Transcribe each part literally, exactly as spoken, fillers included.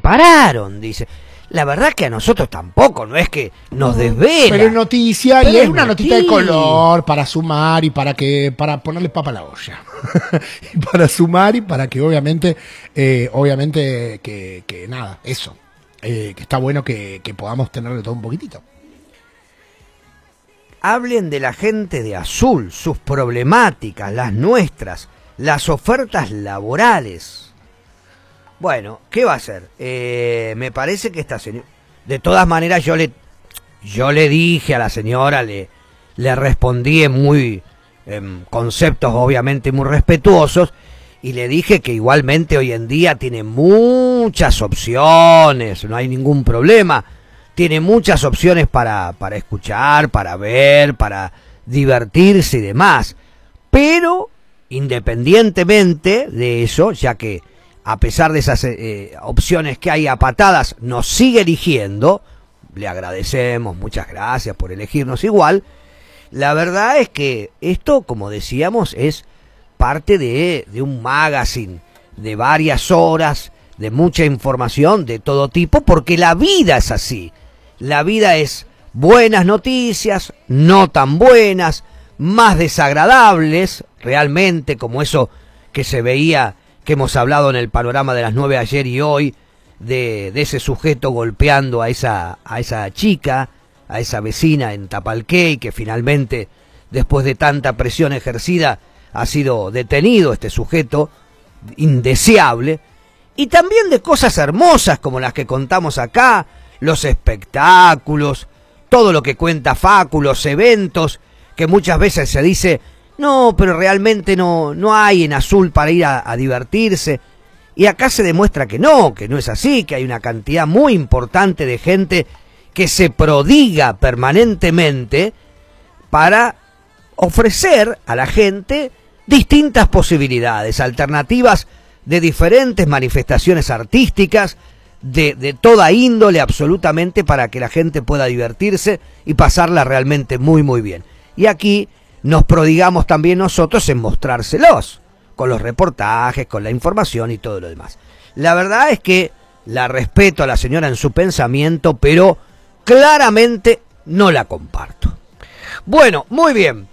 prepararon, dice. La verdad que a nosotros tampoco, no es que nos desvela. Pero es noticia, pero y es es una noticia. notita de color para sumar y para que para ponerle papa a la olla. Y para sumar y para que obviamente, eh, obviamente que, que nada, eso. Eh, que está bueno que, que podamos tenerle todo un poquitito. Hablen de la gente de Azul, sus problemáticas, las nuestras, las ofertas laborales. Bueno, ¿qué va a hacer? Eh, me parece que esta señora... De todas maneras, yo le yo le dije a la señora, le, le respondí en muy en conceptos obviamente muy respetuosos, y le dije que igualmente hoy en día tiene muchas opciones, no hay ningún problema. Tiene muchas opciones para, para escuchar, para ver, para divertirse y demás. Pero, independientemente de eso, ya que a pesar de esas eh, opciones que hay a patadas, nos sigue eligiendo, le agradecemos, muchas gracias por elegirnos igual. La verdad es que esto, como decíamos, es parte de, de un magazine de varias horas, de mucha información de todo tipo, porque la vida es así. La vida es buenas noticias, no tan buenas, más desagradables, realmente, como eso que se veía, que hemos hablado en el panorama de las nueve ayer y hoy, de, de ese sujeto golpeando a esa, a esa chica, a esa vecina en Tapalqué, y que finalmente, después de tanta presión ejercida, ha sido detenido este sujeto indeseable. Y también de cosas hermosas como las que contamos acá, los espectáculos, todo lo que cuenta Facu, los eventos, que muchas veces se dice, no, pero realmente no, no hay en Azul para ir a, a divertirse. Y acá se demuestra que no, que no es así, que hay una cantidad muy importante de gente que se prodiga permanentemente para ofrecer a la gente distintas posibilidades, alternativas de diferentes manifestaciones artísticas, de, de toda índole absolutamente, para que la gente pueda divertirse y pasarla realmente muy muy bien. Y aquí nos prodigamos también nosotros en mostrárselos, con los reportajes, con la información y todo lo demás. La verdad es que la respeto a la señora en su pensamiento, pero claramente no la comparto. Bueno, muy bien,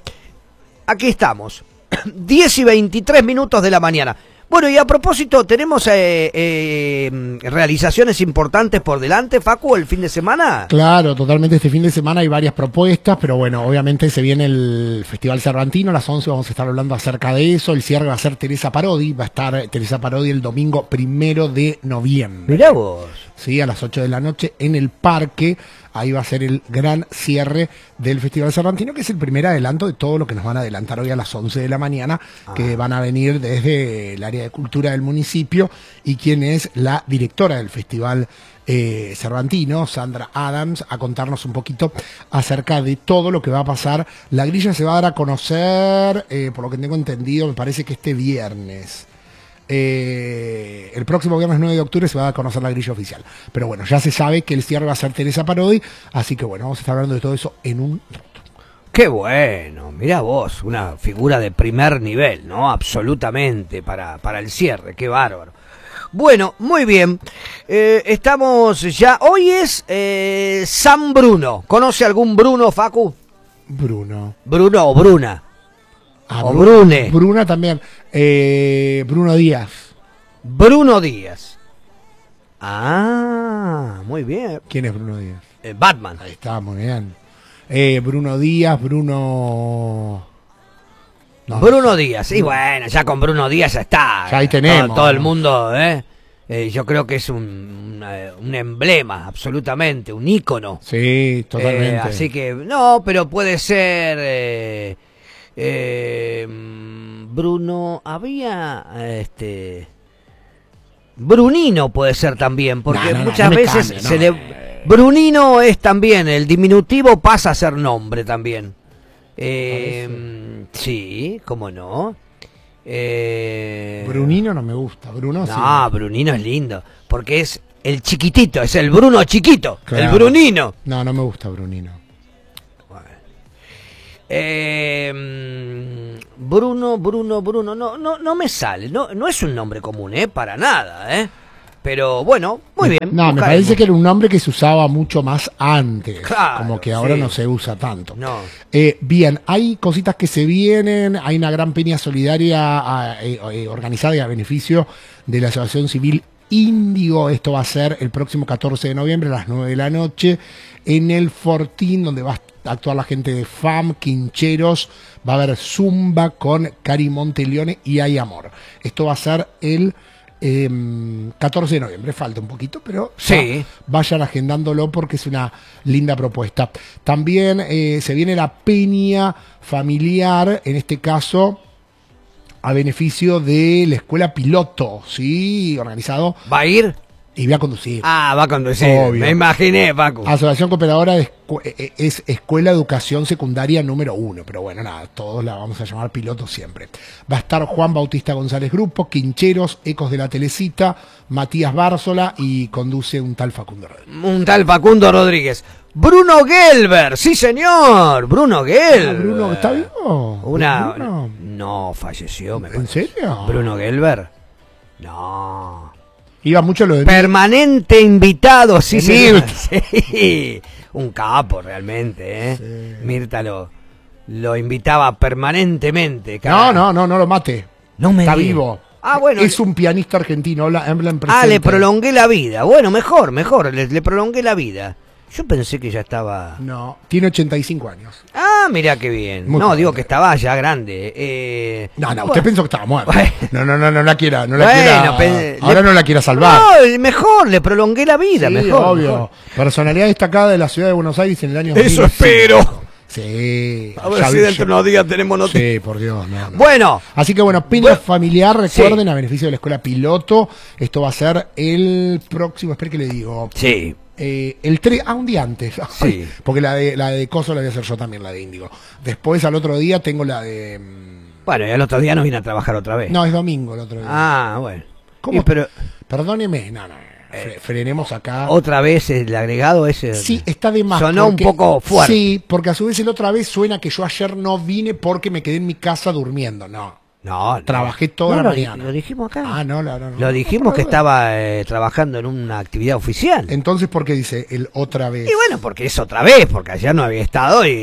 aquí estamos, diez y veintitrés minutos de la mañana. Bueno, y a propósito, ¿tenemos eh, eh, realizaciones importantes por delante, Facu, el fin de semana? Claro, totalmente. Este fin de semana hay varias propuestas, pero bueno, obviamente se viene el Festival Cervantino. A las once vamos a estar hablando acerca de eso. El cierre va a ser Teresa Parodi. Va a estar Teresa Parodi el domingo primero de noviembre. Mirá vos. Sí, a las ocho de la noche en el Parque. Ahí va a ser el gran cierre del Festival Cervantino, que es el primer adelanto de todo lo que nos van a adelantar hoy a las once de la mañana, ah. que van a venir desde el área de cultura del municipio, y quien es la directora del Festival eh, Cervantino, Sandra Adams, a contarnos un poquito acerca de todo lo que va a pasar. La grilla se va a dar a conocer, eh, por lo que tengo entendido, me parece que este viernes. Eh, el próximo viernes nueve de octubre se va a dar a conocer la grilla oficial. Pero bueno, ya se sabe que el cierre va a ser Teresa Parodi, así que bueno, vamos a estar hablando de todo eso en un rato. Qué bueno, mirá vos, una figura de primer nivel, ¿no? Absolutamente, para, para el cierre, qué bárbaro. Bueno, muy bien, eh, estamos ya, hoy es eh, San Bruno. ¿Conoce algún Bruno, Facu? Bruno. Bruno o Bruna. Ah, o Bruno, Brune. Bruna también. Eh, Bruno Díaz. Bruno Díaz. Ah, muy bien. ¿Quién es Bruno Díaz? Eh, Batman. Ahí está, muy bien. Eh, Bruno Díaz, Bruno... No, Bruno Díaz, sí, bueno, ya con Bruno Díaz ya está. Ya ahí tenemos. Todo, todo el mundo, ¿eh? Eh, yo creo que es un, un, un emblema, absolutamente, un ícono. Sí, totalmente. Eh, así que, no, pero puede ser... Eh, eh, Bruno, había... este Brunino puede ser también, porque no, no, muchas no, no veces cambie, se no. le... Brunino es también, el diminutivo pasa a ser nombre también. Eh, sí, cómo no. Eh, Brunino no me gusta, Bruno no, sí. Brunino es lindo, porque es el chiquitito, es el Bruno chiquito, Claro. el Brunino. No, no me gusta Brunino. Bueno. Eh, Bruno, Bruno, Bruno, no, no, no me sale, no, no es un nombre común, eh, para nada, eh. pero bueno, muy bien. No, me parece que era un nombre que se usaba mucho más antes. Claro, como que ahora sí. no se usa tanto. No. Eh, bien, hay cositas que se vienen. Hay una gran peña solidaria a, eh, eh, organizada y a beneficio de la Asociación Civil Índigo. Esto va a ser el próximo catorce de noviembre a las nueve de la noche en el Fortín, donde va a actuar la gente de F A M, Quincheros. Va a haber Zumba con Cari Monteleone y Hay Amor. Esto va a ser el eh, catorce de noviembre. Falta un poquito, pero sí. Vayan agendándolo porque es una linda propuesta. También eh, se viene la peña familiar, en este caso a beneficio de la escuela piloto, ¿sí? Organizado. ¿Va a ir? Y voy a conducir. Ah, va a conducir. Obvio. Me imaginé, Paco. Asociación Cooperadora de Escu- eh, es Escuela de Educación Secundaria número uno. Pero bueno, nada, todos la vamos a llamar piloto siempre. Va a estar Juan Bautista González Grupo, Quincheros, Ecos de la Telecita, Matías Bárzola y conduce un tal Facundo Rodríguez. Un tal Facundo Rodríguez. Bruno Gelber, sí señor. Bruno Gelber. Ah, Bruno, ¿está vivo? Una... Bruno. No, falleció, me ¿En parece. serio? Bruno Gelber. No. Iba mucho lo de... Permanente invitado, sí, ¿Es sí, verdad? sí. Un capo realmente, ¿eh? Sí. Mirta lo, lo invitaba permanentemente. No, cara. no, no, no lo mate. No me Está digas. vivo. Ah, bueno. Es un pianista argentino, habla, habla en Ah, presente. le prolongué la vida. Bueno, mejor, mejor, le, le prolongué la vida. Yo pensé que ya estaba... No, tiene ochenta y cinco años. Ah, mirá qué bien. Muy no, joven. digo que estaba ya grande. Eh... No, no, bueno. usted pensó que estaba muerto. Bueno. No, no, no, no la quiera, no la Bueno, quiera. pe- Ahora le- no la quiera salvar. No, mejor, le prolongué la vida, Sí, mejor. obvio. mejor. Personalidad destacada de la ciudad de Buenos Aires en el año Eso dos mil cinco. espero. Sí. A ver ya si vi- dentro ya- de unos días tenemos noticias. Sí, por Dios, no, no. Bueno, Así que bueno, peña Bueno, familiar, recuerden, sí. a beneficio de la escuela piloto. Esto va a ser el próximo, espera que le digo. sí. Eh, el tres, ah, un día antes. Sí. Porque la de la de Coso la voy a hacer yo también, la de Índigo. Después al otro día tengo la de. mm, Bueno, y al otro día nos vine a trabajar otra vez. No, es domingo el otro día. Ah, bueno. ¿Cómo? Y pero Perdóneme, no, no, fre- frenemos acá. otra vez el agregado ese. Sí, está de más. Sonó porque- un poco fuerte. Sí, porque a su vez el otra vez suena que yo ayer no vine porque me quedé en mi casa durmiendo. No. No, no. Trabajé toda No, la lo di- mañana. Lo dijimos acá. Ah, no, no, no. no. Lo dijimos que estaba eh, trabajando en una actividad oficial. Entonces, ¿por qué dice el otra vez? Y bueno, porque es otra vez, porque ayer no había estado y,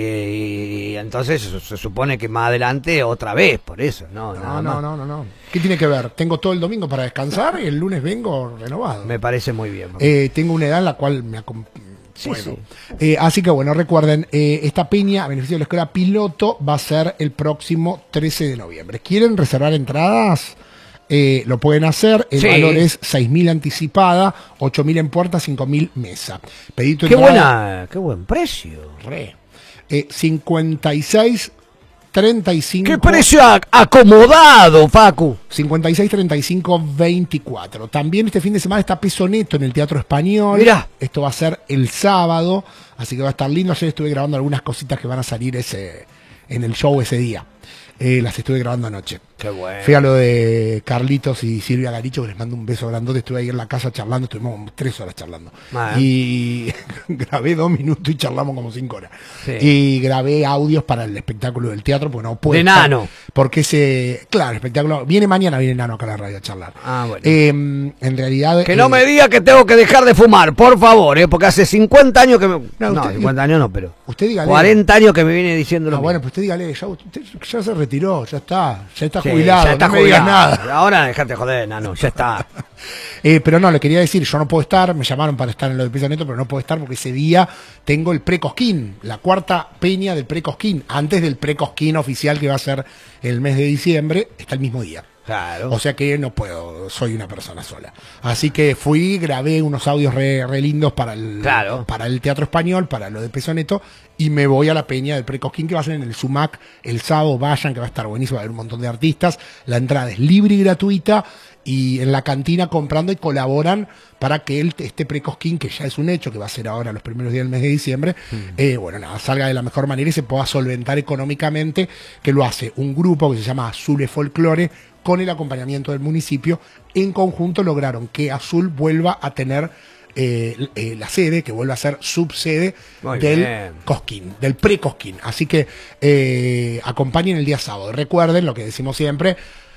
y entonces se, se supone que más adelante otra vez, por eso, no, No, nada no, más. no, no, no. ¿Qué tiene que ver? Tengo todo el domingo para descansar y el lunes vengo renovado. Me parece muy bien. Eh, tengo una edad en la cual me acom- Sí, bueno. sí. Eh, así que bueno, recuerden, eh, esta peña a beneficio de la escuela piloto va a ser el próximo trece de noviembre. ¿Quieren reservar entradas? Eh, lo pueden hacer, el Sí. valor es seis mil anticipada, ocho mil en puerta, cinco mil mesa. Pedí tu Qué entrada, buena, qué buen precio. re. Eh, cincuenta y seis treinta y cinco. Qué precio ac- acomodado, Facu. cincuenta y seis treinta y cinco veinticuatro. También este fin de semana está Peso Neto en el Teatro Español. Mirá. Esto va a ser el sábado, así que va a estar lindo. Ayer estuve grabando algunas cositas que van a salir ese en el show ese día. Eh, las estuve grabando anoche. Qué bueno. Fui a lo de Carlitos y Silvia Garicho, que les mando un beso grandote. Estuve ahí en la casa charlando, estuvimos tres horas charlando. Ah. Y grabé dos minutos y charlamos como cinco horas. Sí. Y grabé audios para el espectáculo del teatro, porque no puede De estar, Nano. porque ese, claro, el espectáculo, viene mañana, viene Nano acá a la radio a charlar. Ah, bueno. Eh, en realidad... Que no eh, me diga que tengo que dejar de fumar, por favor, ¿eh? Porque hace cincuenta años que me... No, No, usted- cincuenta años no, pero... Usted dígale. cuarenta años que me viene diciendo lo Ah, bueno, mismo. pues usted dígale, ya, usted ya se retiró, ya está, ya está Sí, jubilado, ya está no me diga jubilado. nada. Ahora dejate joder, nano, ya está. Eh, pero no, le quería decir, yo no puedo estar, me llamaron para estar en lo de Peso Neto, pero no puedo estar porque ese día tengo el Precosquín, la cuarta peña del Precosquín, antes del Precosquín oficial que va a ser el mes de diciembre, está el mismo día. Claro. O sea que no puedo, soy una persona sola. Así que fui, grabé unos audios re, re lindos para el, Claro. para el Teatro Español, para lo de Peso Neto, y me voy a la peña del Precosquín que va a ser en el Sumac el sábado. Vayan, que va a estar buenísimo, va a haber un montón de artistas. La entrada es libre y gratuita, y en la cantina comprando y colaboran para que el, este Precosquín, que ya es un hecho, que va a ser ahora los primeros días del mes de diciembre, Mm. eh, bueno, nada, salga de la mejor manera y se pueda solventar económicamente, que lo hace un grupo que se llama Azul Folklore, con el acompañamiento del municipio. En conjunto lograron que Azul vuelva a tener eh, eh, la sede, que vuelva a ser subsede Muy del bien. Cosquín, del pre-Cosquín. Así que eh, acompañen el día sábado. Recuerden lo que decimos siempre,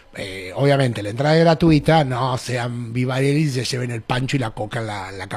eh, obviamente la entrada es gratuita, no sean vivarelis y se lleven el pancho y la coca en la, en la